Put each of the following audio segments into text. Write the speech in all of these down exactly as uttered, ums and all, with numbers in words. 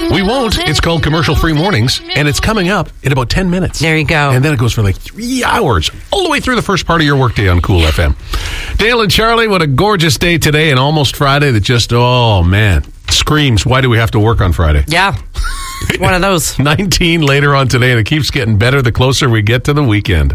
We won't. It's called Commercial-Free Mornings, and it's coming up in about ten minutes. There you go. And then it goes for like three hours, all the way through the first part of your workday on Cool F M. Dale and Charlie, what a gorgeous day today, and almost Friday that just, oh, man, screams, why do we have to work on Friday? Yeah. One of those. nineteen later on today, and it keeps getting better the closer we get to the weekend.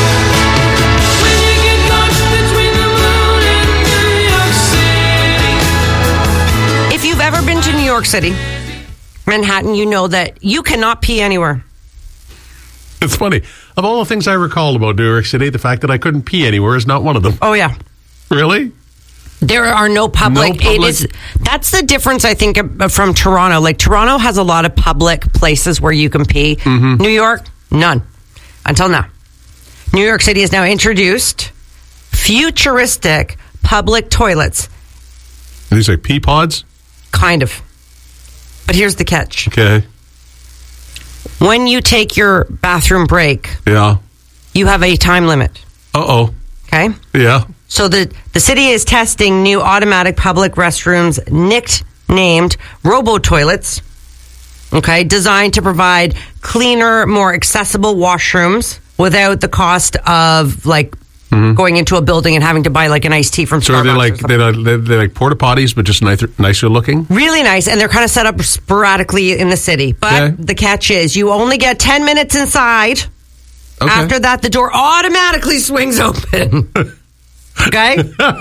If you've ever been to New York City, Manhattan, you know that you cannot pee anywhere. It's funny. Of all the things I recall about New York City, the fact that I couldn't pee anywhere is not one of them. Oh, yeah. Really? There are no public. No public. It is. That's the difference, I think, from Toronto. Like, Toronto has a lot of public places where you can pee. Mm-hmm. New York, none. Until now. New York City has now introduced futuristic public toilets. Are these like pee pods? Kind of. But here's the catch. Okay. When you take your bathroom break, Yeah. you have a time limit. Uh-oh. Okay? Yeah. So the, the city is testing new automatic public restrooms nicknamed robo-toilets, okay, designed to provide cleaner, more accessible washrooms without the cost of, like, mm-hmm. going into a building and having to buy, like, an iced tea from Starbucks. So are they like, they're, they're, they're like porta potties, but just nicer, nicer looking? Really nice, and they're kind of set up sporadically in the city. But okay. the catch is you only get ten minutes inside. Okay. After that, the door automatically swings open. Okay?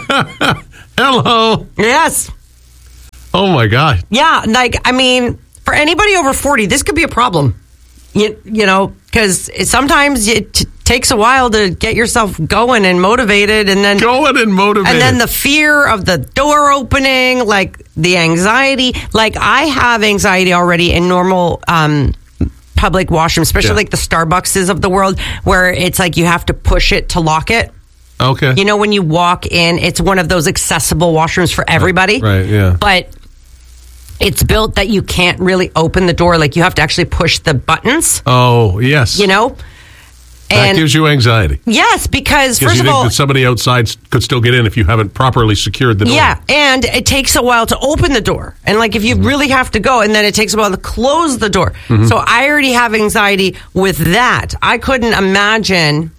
Hello. Yes. Oh, my God. Yeah, like, I mean, for anybody over forty, this could be a problem. You, you know, because sometimes it t- takes a while to get yourself going and motivated, and then going and motivated, and then the fear of the door opening, like the anxiety. Like, I have anxiety already in normal um, public washrooms, especially yeah. like the Starbuckses of the world, where it's like you have to push it to lock it. Okay. You know, when you walk in, it's one of those accessible washrooms for everybody. Right, right yeah. But it's built that you can't really open the door. Like, you have to actually push the buttons. Oh, yes. You know? That and gives you anxiety. Yes, because, because first you of think all, that somebody outside can still get in if you haven't properly secured the door. Yeah, and it takes a while to open the door. And, like, if you mm-hmm. really have to go, and then it takes a while to close the door. Mm-hmm. So I already have anxiety with that. I couldn't imagine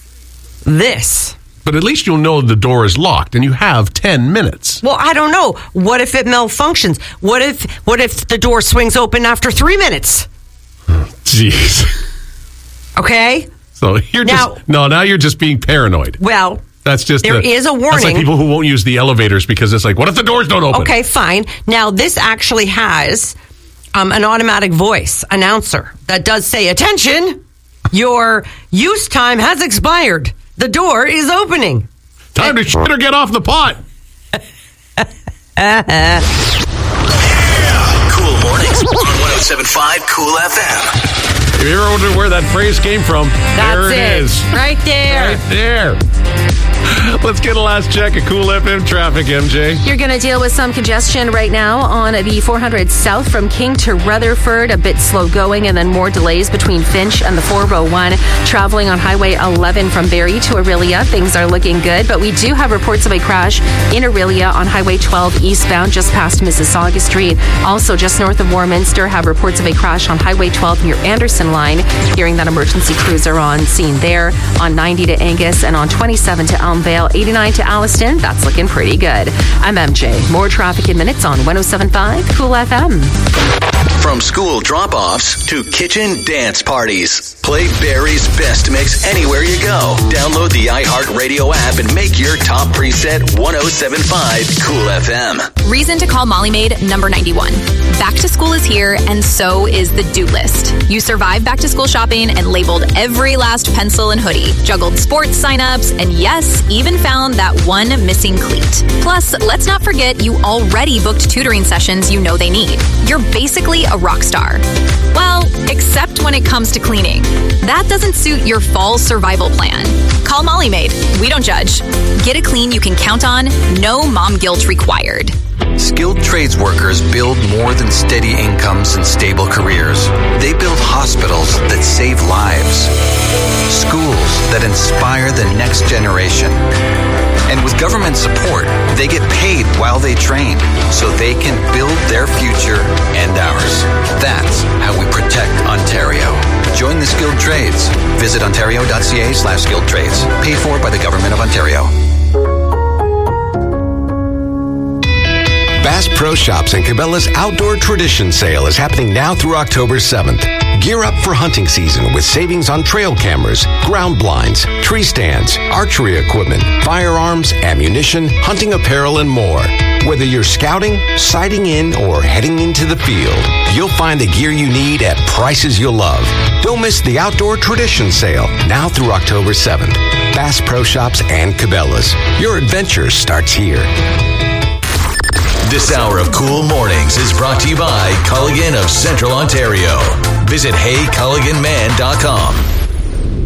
this. But at least you'll know the door is locked, and you have ten minutes. Well, I don't know. What if it malfunctions? What if what if the door swings open after three minutes? Jeez. Okay? So you're now, just... No, now you're just being paranoid. Well, that's just there a, is a warning. That's like people who won't use the elevators because it's like, what if the doors don't open? Okay, fine. Now, this actually has um, an automatic voice announcer that does say, attention, your use time has expired. The door is opening. Time to shit or get off the pot. Yeah. Cool mornings on one oh seven point five Cool F M. If you ever wondered where that phrase came from, That's there it, it is. Right there. Right there. Let's get a last check of Cool F M traffic, M J. You're going to deal with some congestion right now on the four hundred south from King to Rutherford. A bit slow going, and then more delays between Finch and the four oh one. Traveling on Highway eleven from Barrie to Orillia. Things are looking good, but we do have reports of a crash in Orillia on Highway twelve eastbound just past Mississauga Street. Also, just north of Warminster, have reports of a crash on Highway twelve near Anderson Line. Hearing that emergency crews are on scene there. On ninety to Angus and on twenty-seven to Elmvale, eighty-nine to Alliston. That's looking pretty good. I'm M J. More traffic in minutes on one oh seven point five Cool F M. From school drop-offs to kitchen dance parties, play Barry's best mix anywhere you go. Download the iHeartRadio app and make your top preset one oh seven point five Cool F M. Reason to call Molly Maid number ninety-one. Back to school is here, and so is the do list. You survived back to school shopping and labeled every last pencil and hoodie, juggled sports signups, and yes, even found that one missing cleat. Plus, let's not forget you already booked tutoring sessions you know they need. You're basically a rock star. Well, except when it comes to cleaning. That doesn't suit your fall survival plan. Call Molly Maid. We don't judge. Get a clean you can count on. No mom guilt required. Skilled trades workers build more than steady incomes and stable careers. They build hospitals that save lives, schools that inspire the next generation. And with government support, they get paid while they train, so they can build their future and ours. That's how we protect Ontario. Join the skilled trades. Visit ontario.ca slash skilled trades. Paid for by the Government of Ontario. Bass Pro Shops and Cabela's Outdoor Tradition Sale is happening now through October seventh. Gear up for hunting season with savings on trail cameras, ground blinds, tree stands, archery equipment, firearms, ammunition, hunting apparel, and more. Whether you're scouting, sighting in, or heading into the field, you'll find the gear you need at prices you'll love. Don't miss the Outdoor Tradition Sale now through October seventh. Bass Pro Shops and Cabela's. Your adventure starts here. This hour of Cool Mornings is brought to you by Culligan of Central Ontario. Visit hey culligan man dot com.